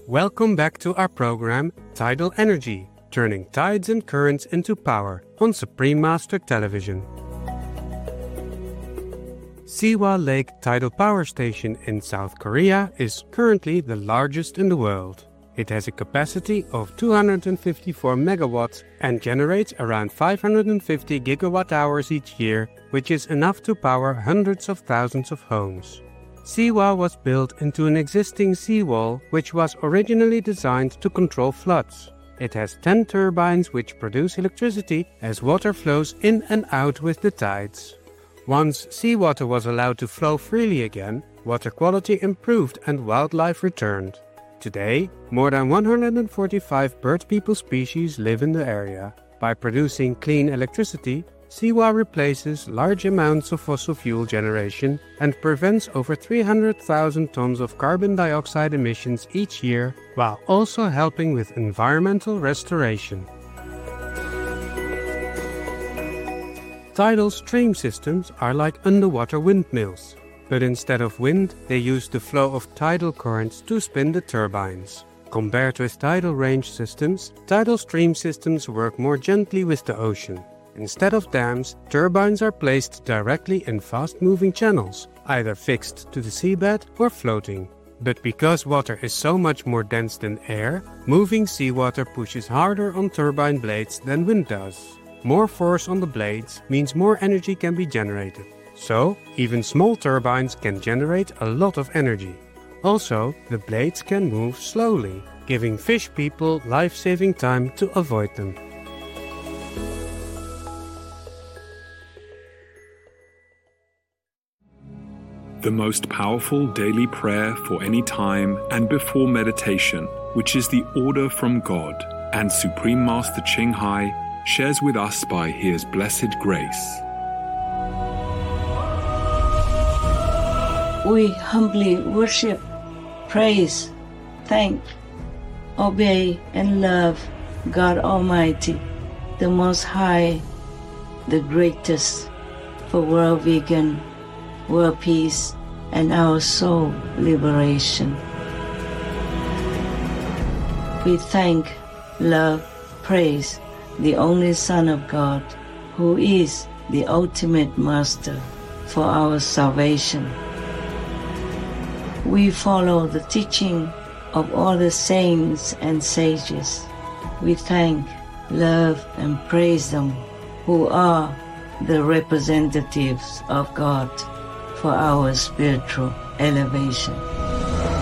Welcome back to our program, Tidal Energy, turning tides and currents into power on Supreme Master Television. Siwa Lake Tidal Power Station in South Korea is currently the largest in the world. It has a capacity of 254 megawatts and generates around 550 gigawatt hours each year, which is enough to power hundreds of thousands of homes. Siwa was built into an existing seawall, which was originally designed to control floods. It has 10 turbines which produce electricity as water flows in and out with the tides. Once seawater was allowed to flow freely again, water quality improved and wildlife returned. Today, more than 145 bird people species live in the area. By producing clean electricity, Siwa replaces large amounts of fossil fuel generation and prevents over 300,000 tons of carbon dioxide emissions each year, while also helping with environmental restoration. Tidal stream systems are like underwater windmills, but instead of wind, they use the flow of tidal currents to spin the turbines. Compared with tidal range systems, tidal stream systems work more gently with the ocean. Instead of dams, turbines are placed directly in fast-moving channels, either fixed to the seabed or floating. But because water is so much more dense than air, moving seawater pushes harder on turbine blades than wind does. More force on the blades means more energy can be generated. So, even small turbines can generate a lot of energy. Also, the blades can move slowly, giving fish people life-saving time to avoid them. The most powerful daily prayer for any time and before meditation, which is the order from God, and Supreme Master Ching Hai shares with us by His blessed grace. We humbly worship, praise, thank, obey, and love God Almighty, the Most High, the greatest, for world vegan, world peace, and our soul liberation. We thank, love, praise the only Son of God, who is the ultimate Master for our salvation. We follow the teaching of all the saints and sages. We thank, love, and praise them, who are the representatives of God for our spiritual elevation.